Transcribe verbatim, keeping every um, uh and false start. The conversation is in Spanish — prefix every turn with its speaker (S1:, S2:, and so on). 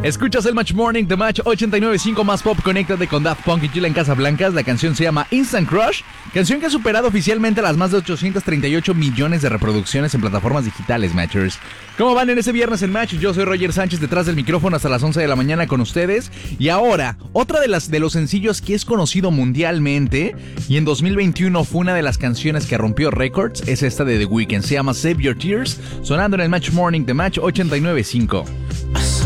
S1: Escuchas el Match Morning, The Match ochenta y nueve punto cinco más pop. Conéctate con Daft Punk y Chila en Casablancas. La canción se llama Instant Crush, canción que ha superado oficialmente las más de ochocientos treinta y ocho millones de reproducciones en plataformas digitales, Matchers. ¿Cómo van en ese viernes en Match? Yo soy Roger Sánchez, detrás del micrófono hasta las once de la mañana con ustedes. Y ahora, otra de, las, de los sencillos que es conocido mundialmente y en dos mil veintiuno fue una de las canciones que rompió récords, es esta de The Weeknd. Se llama Save Your Tears, sonando en el Match Morning, The Match ochenta y nueve punto cinco.